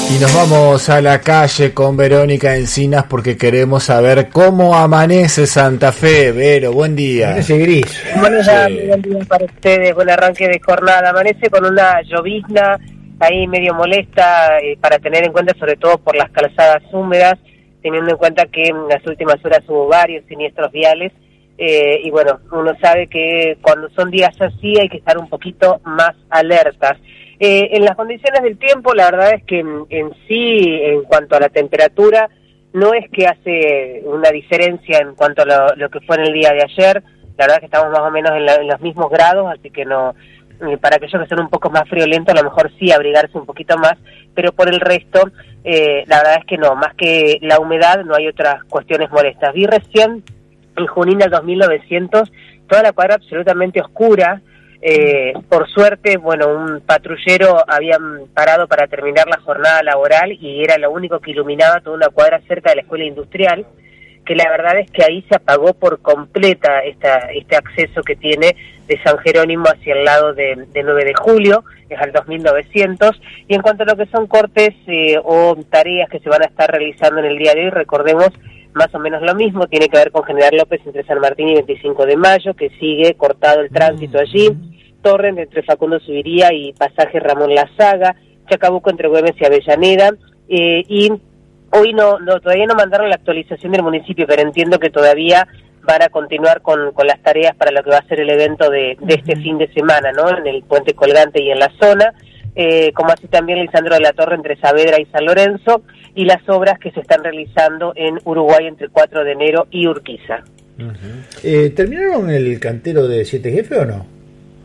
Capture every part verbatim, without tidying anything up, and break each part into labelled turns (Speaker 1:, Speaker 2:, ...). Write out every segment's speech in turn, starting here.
Speaker 1: Y nos vamos a la calle con Verónica Encinas porque queremos saber cómo amanece Santa Fe. Vero, buen día.
Speaker 2: Amanece gris.
Speaker 3: Bueno, ya, sí. Buen día para ustedes, buen arranque de jornada. Amanece con una llovizna ahí medio molesta eh, para tener en cuenta, sobre todo por las calzadas húmedas, teniendo en cuenta que en las últimas horas hubo varios siniestros viales. Eh, y bueno, uno sabe que cuando son días así hay que estar un poquito más alertas. Eh, en las condiciones del tiempo, la verdad es que en, en sí, en cuanto a la temperatura, no es que hace una diferencia en cuanto a lo, lo que fue en el día de ayer. La verdad es que estamos más o menos en, la, en los mismos grados, así que no, eh, para aquellos que son un poco más friolentos, a lo mejor sí abrigarse un poquito más, pero por el resto, eh, la verdad es que no, más que la humedad, no hay otras cuestiones molestas. Vi recién en Junín al dos mil novecientos, toda la cuadra absolutamente oscura. Eh, por suerte, bueno, un patrullero habían parado para terminar la jornada laboral y era lo único que iluminaba toda una cuadra cerca de la escuela industrial, que la verdad es que ahí se apagó por completa esta, este acceso que tiene de San Jerónimo hacia el lado de, de nueve de julio, es al dos mil novecientos. Y en cuanto a lo que son cortes eh, o tareas que se van a estar realizando en el día de hoy, recordemos más o menos lo mismo, tiene que ver con General López entre San Martín y veinticinco de mayo, que sigue cortado el tránsito allí, Torrent entre Facundo Subiría y Pasaje Ramón Lazaga, Chacabuco entre Güemes y Avellaneda, eh, y hoy no, no todavía no mandaron la actualización del municipio, pero entiendo que todavía van a continuar con, con las tareas para lo que va a ser el evento de, de este fin de semana, ¿no? En el Puente Colgante y en la zona, eh, como así también Lisandro de la Torre entre Saavedra y San Lorenzo, y las obras que se están realizando en Uruguay entre el cuatro de enero y Urquiza.
Speaker 2: Uh-huh. eh, ¿Terminaron el cantero de Siete Jefes o no?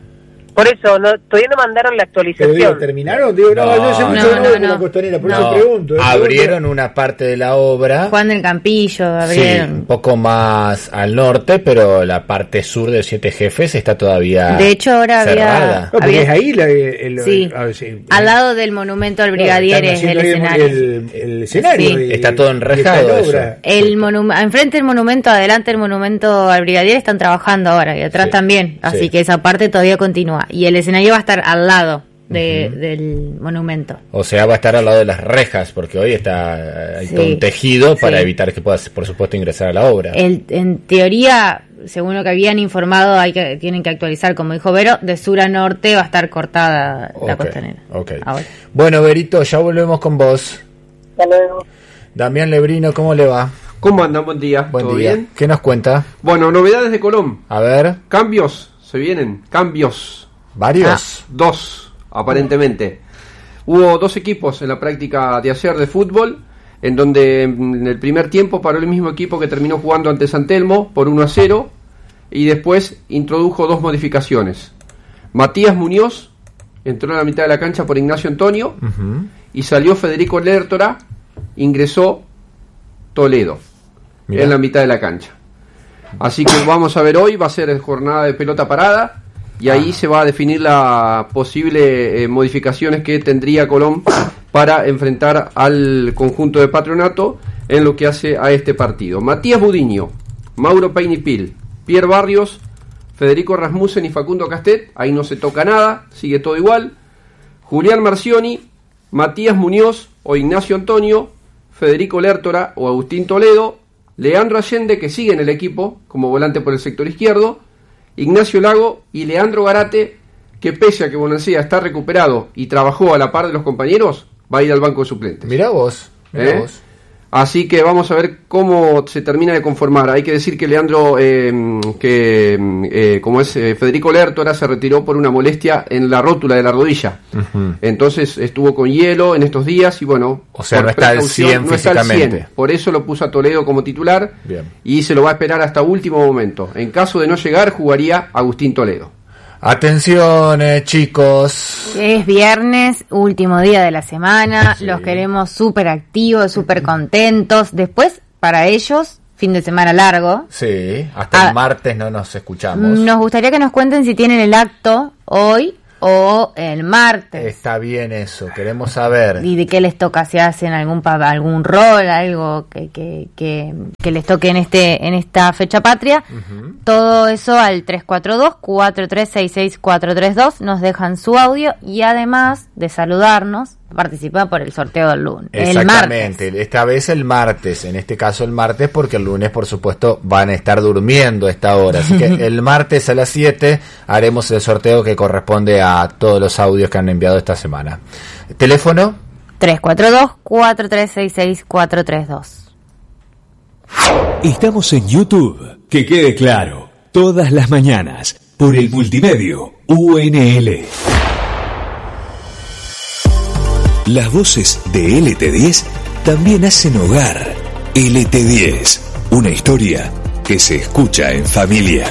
Speaker 3: Por eso, no, todavía no mandaron la actualización.
Speaker 2: Pero digo, ¿terminaron? Digo, no,
Speaker 1: No,
Speaker 2: yo sé mucho
Speaker 4: no,
Speaker 2: de
Speaker 4: no,
Speaker 2: de
Speaker 4: no.
Speaker 2: la costanera, por
Speaker 1: No,
Speaker 2: eso pregunto. ¿eh?
Speaker 1: abrieron
Speaker 2: Pregunto.
Speaker 1: una parte de la obra.
Speaker 4: Juan del Campillo,
Speaker 1: Sí,
Speaker 4: abrieron.
Speaker 1: un poco más al norte, pero la parte sur de Siete Jefes está todavía
Speaker 4: De hecho, ahora había-
Speaker 1: cerrada.
Speaker 2: No, porque
Speaker 4: Había-
Speaker 2: es ahí la, el,
Speaker 4: Sí,
Speaker 2: a ver, sí,
Speaker 4: al lado del monumento al brigadier
Speaker 2: Claro,
Speaker 4: es
Speaker 2: están
Speaker 4: el
Speaker 2: haciendo ahí
Speaker 4: escenario.
Speaker 2: El, el escenario.
Speaker 4: Sí.
Speaker 2: y-
Speaker 1: Está todo
Speaker 2: y
Speaker 1: enrejado
Speaker 2: está en
Speaker 1: eso.
Speaker 2: obra.
Speaker 4: El monum- enfrente del monumento, adelante el monumento al brigadier están trabajando ahora y atrás
Speaker 1: Sí.
Speaker 4: también, así
Speaker 1: Sí.
Speaker 4: que esa parte todavía continúa y el escenario va a estar al lado de, uh-huh. del monumento.
Speaker 1: O sea, va a estar al lado de las rejas, porque hoy está hay
Speaker 4: Sí.
Speaker 1: todo un tejido para
Speaker 4: Sí.
Speaker 1: evitar que puedas, por supuesto, ingresar a la obra.
Speaker 4: El, en teoría, según lo que habían informado, hay que tienen que actualizar, como dijo Vero, de sur a norte va a estar cortada la
Speaker 1: Ok,
Speaker 4: costanera.
Speaker 1: ok.
Speaker 4: Ahora.
Speaker 1: Bueno, Berito, ya volvemos con vos.
Speaker 3: Hasta luego.
Speaker 1: Damián Lebrino, ¿cómo le va?
Speaker 5: ¿Cómo andan? Buen día.
Speaker 1: Buen
Speaker 5: ¿Todo
Speaker 1: día.
Speaker 5: bien?
Speaker 1: ¿Qué nos cuenta?
Speaker 5: Bueno, novedades de Colón.
Speaker 1: A ver,
Speaker 5: Cambios, se vienen. Cambios.
Speaker 1: varios.
Speaker 5: Dos, aparentemente. Hubo dos equipos en la práctica de ayer de fútbol, en donde en el primer tiempo paró el mismo equipo que terminó jugando ante San Telmo por uno a cero, y después introdujo dos modificaciones. Matías Muñoz entró en la mitad de la cancha por Ignacio Antonio,
Speaker 1: Ujú.
Speaker 5: y salió Federico Lertora, ingresó Toledo.
Speaker 1: Mirá.
Speaker 5: En la mitad de la cancha. Así que vamos a ver hoy, va a ser jornada de pelota parada y ahí
Speaker 1: Ah.
Speaker 5: se va a definir las posibles eh, modificaciones que tendría Colón para enfrentar al conjunto de Patronato en lo que hace a este partido. Matías Budiño, Mauro Peinipil, Pierre Barrios, Federico Rasmussen y Facundo Castet, ahí no se toca nada, sigue todo igual. Julián Marcioni, Matías Muñoz o Ignacio Antonio, Federico Lertora o Agustín Toledo, Leandro Allende, que sigue en el equipo como volante por el sector izquierdo, Ignacio Lago y Leandro Garate, que pese a que Bonancea está recuperado y trabajó a la par de los compañeros, va a ir al banco de suplentes.
Speaker 1: Mirá vos, mirá
Speaker 5: ¿Eh?
Speaker 1: vos.
Speaker 5: Así que vamos a ver cómo se termina de conformar. Hay que decir que Leandro, eh, que eh, como es eh, Federico Lertora, se retiró por una molestia en la rótula de la rodilla.
Speaker 1: Ujú.
Speaker 5: Entonces estuvo con hielo en estos días y bueno,
Speaker 1: O sea,
Speaker 5: por
Speaker 1: no está al
Speaker 5: precaución,
Speaker 1: cien
Speaker 5: no está al
Speaker 1: físicamente.
Speaker 5: cien. Por eso lo puso a Toledo como titular.
Speaker 1: Bien.
Speaker 5: Y se lo va a esperar hasta último momento. En caso de no llegar, jugaría Agustín Toledo.
Speaker 1: Atención, eh, chicos.
Speaker 4: Es viernes, último día de la semana,
Speaker 1: Sí.
Speaker 4: los queremos súper activos, súper contentos. Después, para ellos, fin de semana largo.
Speaker 1: Sí, hasta
Speaker 4: Ah.
Speaker 1: el martes no nos escuchamos.
Speaker 4: Nos gustaría que nos cuenten si tienen el acto hoy o el martes.
Speaker 1: Está bien eso, queremos saber.
Speaker 4: Y de qué les toca, si hacen algún pa- algún rol, algo que, que, que, que les toque en este en esta fecha patria.
Speaker 1: Ujú.
Speaker 4: Todo eso al tres cuatro dos, cuatro tres seis seis, cuatro tres dos, nos dejan su audio y además de saludarnos, participa por el sorteo del lunes.
Speaker 1: Exactamente, el martes. Esta vez el martes, en este caso el martes, porque el lunes, por supuesto, van a estar durmiendo a esta hora. Así que el martes a las siete haremos el sorteo que corresponde a todos los audios que han enviado esta semana. ¿Teléfono?
Speaker 4: tres cuatro dos, cuatro tres seis seis, cuatro tres dos.
Speaker 6: Estamos en YouTube, que quede claro, todas las mañanas, por el multimedio U N L. Las voces de L T diez también hacen hogar. L T diez, una historia que se escucha en familia.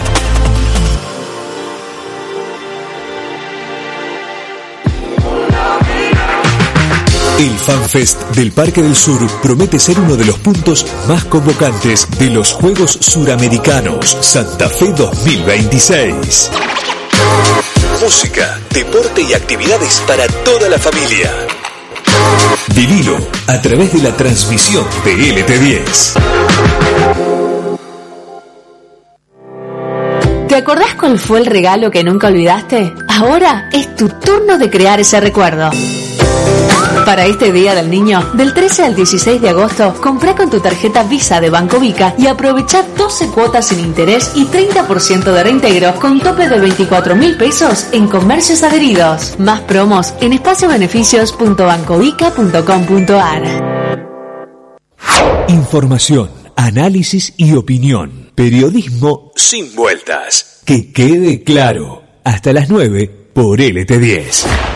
Speaker 6: El FanFest del Parque del Sur promete ser uno de los puntos más convocantes de los Juegos Suramericanos Santa Fe dos mil veintiséis. Música, deporte y actividades para toda la familia. Vivilo a través de la transmisión de L T diez.
Speaker 7: ¿Te acordás cuál fue el regalo que nunca olvidaste? Ahora es tu turno de crear ese recuerdo. Para este Día del Niño, del trece al dieciséis de agosto, comprá con tu tarjeta Visa de Banco Vica y aprovechá doce cuotas sin interés y treinta por ciento de reintegro con tope de veinticuatro mil pesos en comercios adheridos. Más promos en espacio beneficios punto bancovica punto com punto a r.
Speaker 6: Información, análisis y opinión. Periodismo sin vueltas. Que quede claro. Hasta las nueve por L T diez.